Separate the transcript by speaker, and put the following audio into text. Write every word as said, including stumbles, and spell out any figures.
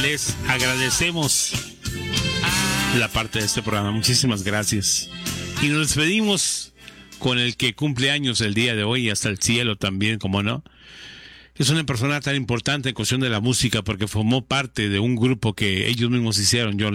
Speaker 1: les agradecemos la parte de este programa. Muchísimas gracias. Y nos despedimos con el que cumple años el día de hoy, hasta el cielo también, como no. Es una persona tan importante en cuestión de la música porque formó parte de un grupo que ellos mismos hicieron, John